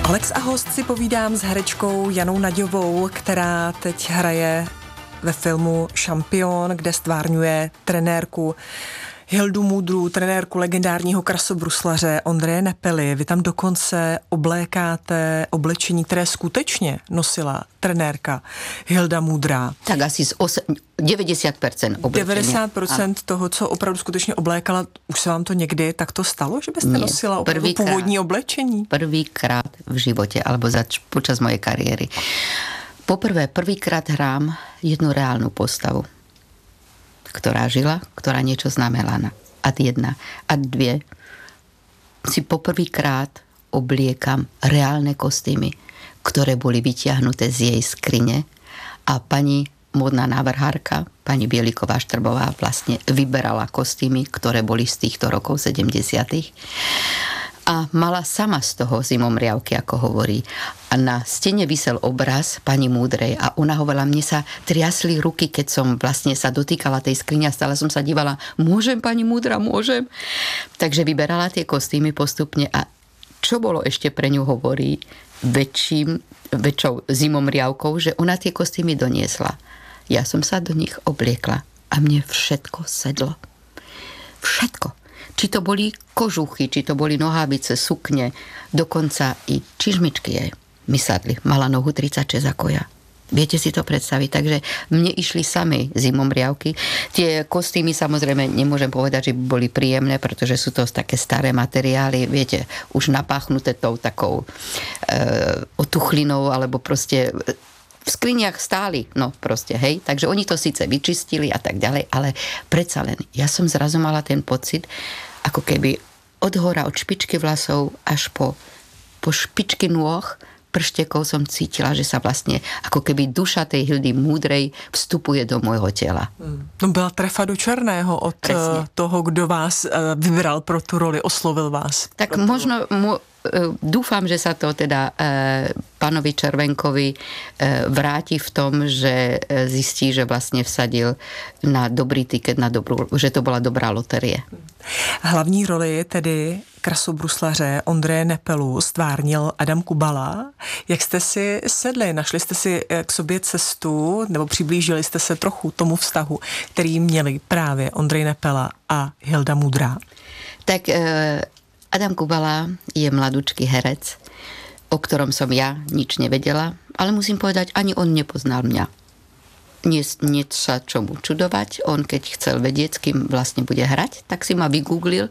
Alex a host si povídám s herečkou Janou Naďovou, která teď hraje ve filmu Šampion, kde stvárňuje trenérku Hildu Mudrou, trenérku legendárního krasobruslaře Ondreje Nepely. Vy tam dokonce oblékáte oblečení, které skutečně nosila trenérka Hilda Mudrá. Tak asi z 90% oblečenia. 90% toho, co opravdu skutečně oblékala, už se vám to někdy takto stalo, že byste nosila opravdu původní oblečení? Prvýkrát v živote, alebo počas mojej kariéry. Poprvé, prvýkrát hrám jednu reálnu postavu, ktorá žila, ktorá niečo znamenala. A jedna. A dve, si poprvýkrát obliekam reálne kostýmy, ktoré boli vytiahnuté z jej skrine a pani módna návrhárka, pani Bieliková Štrbová vlastne vyberala kostýmy, ktoré boli z týchto rokov 70. A mala sama z toho zimomriavky, ako hovorí. A na stene visel obraz pani Múdrej a ona hovorila, mne sa triasli ruky, keď som vlastne sa dotýkala tej skrine a stále som sa dívala, môžem pani Múdra, môžem? Takže vyberala tie kostýmy postupne a čo bolo ešte pre ňu hovorí väčšou zimomriavkou, že ona tie kostýmy doniesla. Ja som sa do nich obliekla a mne všetko sedlo. Všetko. Či to boli kožuchy, či to boli nohavice, sukne, dokonca i čižmičky jej mi sadli. Mala nohu 36 ako ja. Viete si to predstaviť? Takže mne išli sami zimomriavky. Tie kostýmy samozrejme nemôžem povedať, že boli príjemné, pretože sú to také staré materiály, viete, už napáchnuté tou takou otuchlinou, alebo proste v skriniach stáli, no proste, hej. Takže oni to síce vyčistili a tak ďalej, ale predsa len, ja som zrazu mala ten pocit, ako keby od hora, od špičky vlasov až po špičky nôh, prštekov som cítila, že sa vlastne ako keby duša tej Hildy Múdrej vstupuje do môjho tela. No byla trefa do černého od toho, kdo vás vybral pro tu roli, oslovil vás. Tak možno dúfam, že sa to teda pánovi Červenkovi vráti v tom, že zistí, že vlastne vsadil na dobrý tiket, že to bola dobrá loterie. Hlavní roli tedy krasobruslaře Ondreje Nepelu stvárnil Adam Kubala. Jak jste si sedli? Našli jste si k sobě cestu nebo přiblížili jste se trochu tomu vztahu, který měli právě Ondrej Nepela a Hilda Mudrá? Tak Adam Kubala je mladúčky herec, o ktorom som ja nič nevedela, ale musím povedať, ani on nepoznal mňa. Nie sa čomu čudovať. On, keď chcel vedieť, s kým vlastne bude hrať, tak si ma vygooglil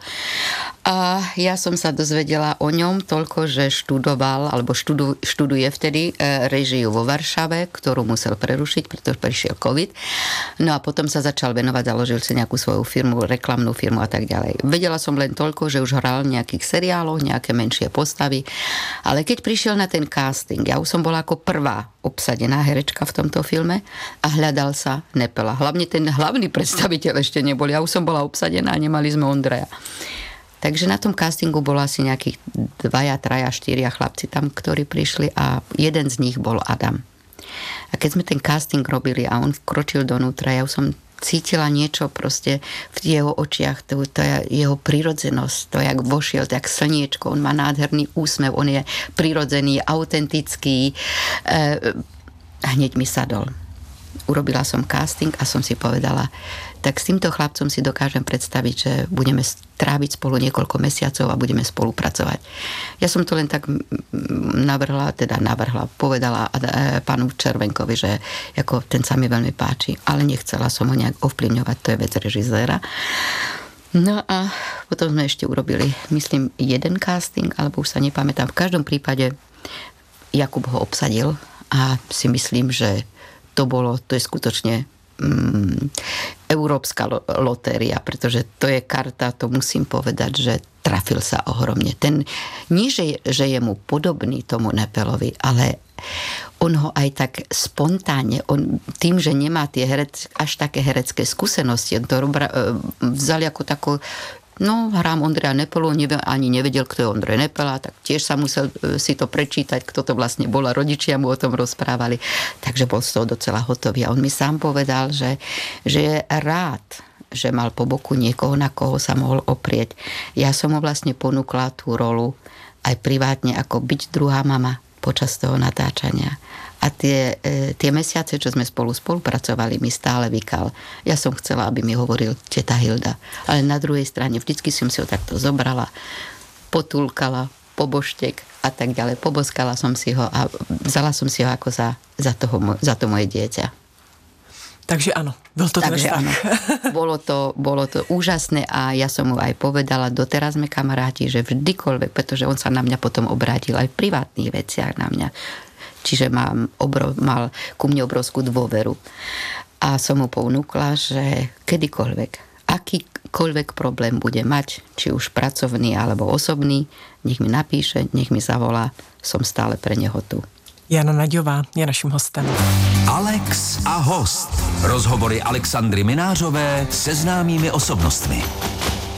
a ja som sa dozvedela o ňom toľko, že študoval, alebo študuje vtedy režiu vo Varšave, ktorú musel prerušiť, pretože prišiel COVID. No a potom sa začal venovať, založil si nejakú svoju firmu, reklamnú firmu a tak ďalej. Vedela som len toľko, že už hral v nejakých seriáloch, nejaké menšie postavy, ale keď prišiel na ten casting, ja už som bola ako prvá obsadená herečka v tomto filme a hľadal sa Nepela. Hlavne ten hlavný predstaviteľ ešte nebol. Ja už som bola obsadená a nemali sme Ondreja. Takže na tom castingu bolo asi nejakých 2, 3, 4 chlapci tam, ktorí prišli a jeden z nich bol Adam. A keď sme ten casting robili a on vkročil donútra, ja už som cítila niečo proste v jeho očiach, to jeho prirodzenosť, to jak vošiel, to jak slniečko, on má nádherný úsmev, on je prirodzený, autentický. Hneď mi sadol. Urobila som casting a som si povedala, tak s týmto chlapcom si dokážem predstaviť, že budeme tráviť spolu niekoľko mesiacov a budeme spolupracovať. Ja som to len tak povedala pánu Červenkovi, že ako ten sa mi veľmi páči, ale nechcela som ho nejak ovplyvňovať, to je vec režiséra. No a potom sme ešte urobili, myslím, jeden casting, alebo už sa nepamätám. V každom prípade Jakub ho obsadil a si myslím, že to je skutočne európska lotéria, pretože to je karta, to musím povedať, že trafil sa ohromne. Nie, že je mu podobný tomu Nepelovi, ale on ho aj tak spontánne, tým, že nemá tie až také herecké skúsenosti, on to vzal ako takú hrám Ondreja Nepelu, ani nevedel, kto je Ondrej Nepela, tak tiež sa musel si to prečítať, kto to vlastne bol a rodičia mu o tom rozprávali. Takže bol z toho docela hotový. A on mi sám povedal, že je rád, že mal po boku niekoho, na koho sa mohol oprieť. Ja som mu vlastne ponúkla tú rolu aj privátne, ako byť druhá mama počas toho natáčania. A tie mesiace, čo sme spolupracovali, mi stále vykal. Ja som chcela, aby mi hovoril teta Hilda. Ale na druhej strane vždycky som si ho takto zobrala, potulkala, poboštek a tak ďalej. Poboskala som si ho a vzala som si ho ako za to moje dieťa. Takže áno, bol to Takže áno. Bolo to úžasné a ja som mu aj povedala, doteraz sme kamaráti, že vždykoľvek, pretože on sa na mňa potom obrátil aj v privátnych veciach na mňa. Čiže mal ku mne obrovskú dôveru. A som mu ponúkla, že kedykoľvek, akýkoľvek problém bude mať, či už pracovný alebo osobný, nech mi napíše, nech mi zavolá, som stále pre neho tu. Jana Naďová je naším hostem. Alex a host. Rozhovory Alexandry Minářové se známými osobnostmi.